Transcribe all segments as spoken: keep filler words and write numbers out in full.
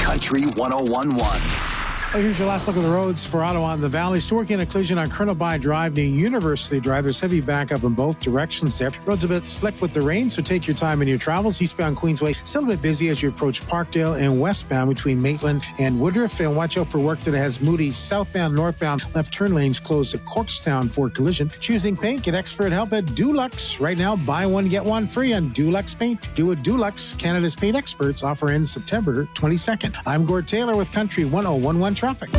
Country one oh one point one. Well, here's your last look at the roads for Ottawa and the Valley. Still working on a collision on Colonel By Drive near University Drive. There's heavy backup in both directions there. Road's a bit slick with the rain, so take your time in your travels. Eastbound Queensway still a bit busy as you approach Parkdale, and westbound between Maitland and Woodruff. And watch out for work that has Moody southbound, northbound left turn lanes closed at Corkstown for collision. Choosing paint, get expert help at Dulux. Right now, buy one, get one free on Dulux Paint. Do it Dulux. Canada's paint experts. Offer ends September twenty-second. I'm Gord Taylor with Country one oh one point one Traffic.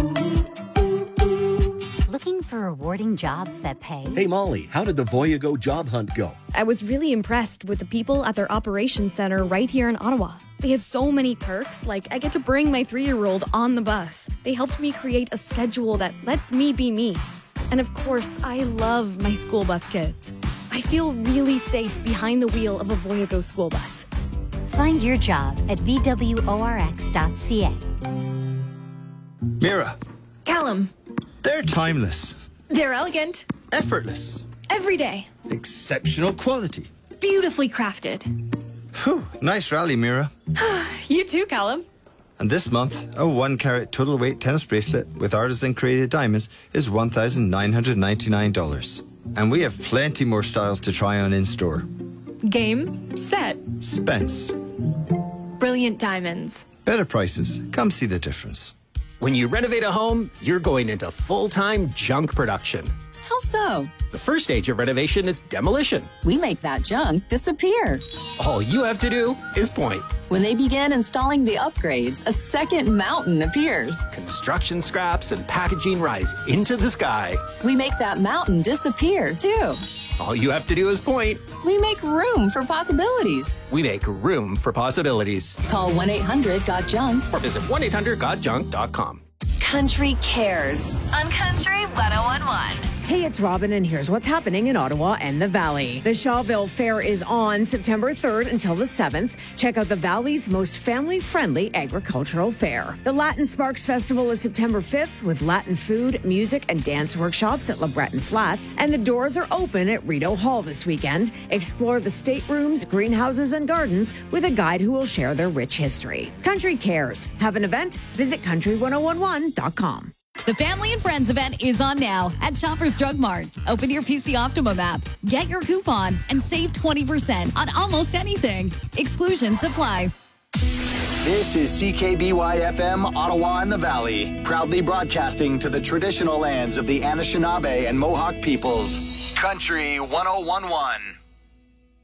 Looking for rewarding jobs that pay? Hey, Molly, how did the Voyago job hunt go? I was really impressed with the people at their operations center right here in Ottawa. They have so many perks, like I get to bring my three-year-old on the bus. They helped me create a schedule that lets me be me. And of course, I love my school bus kids. I feel really safe behind the wheel of a Voyago school bus. Find your job at v w o r x dot c a. Mira. Callum. They're timeless. They're elegant. Effortless. Every day. Exceptional quality. Beautifully crafted. Whew, nice rally, Mira. You too, Callum. And this month, a one carat total weight tennis bracelet with artisan created diamonds is one thousand nine hundred ninety-nine dollars. And we have plenty more styles to try on in store. Game, set. Spence. Brilliant diamonds. Better prices. Come see the difference. When you renovate a home, you're going into full-time junk production. How so? The first stage of renovation is demolition. We make that junk disappear. All you have to do is point. When they begin installing the upgrades, a second mountain appears. Construction scraps and packaging rise into the sky. We make that mountain disappear, too. All you have to do is point. We make room for possibilities. We make room for possibilities. Call one eight hundred got junk or visit one eight hundred got junk dot com. Country Cares on Country one oh one point one. Hey, it's Robin, and here's what's happening in Ottawa and the Valley. The Shawville Fair is on September third until the seventh. Check out the Valley's most family-friendly agricultural fair. The Latin Sparks Festival is September fifth with Latin food, music, and dance workshops at LeBreton Flats. And the doors are open at Rideau Hall this weekend. Explore the staterooms, greenhouses, and gardens with a guide who will share their rich history. Country Cares. Have an event? Visit country one oh one one dot com. The Family and Friends event is on now at Shoppers Drug Mart. Open your P C Optimum app, get your coupon, and save twenty percent on almost anything. Exclusions apply. This is C K B Y F M, Ottawa and the Valley, proudly broadcasting to the traditional lands of the Anishinaabe and Mohawk peoples. Country one oh one point one.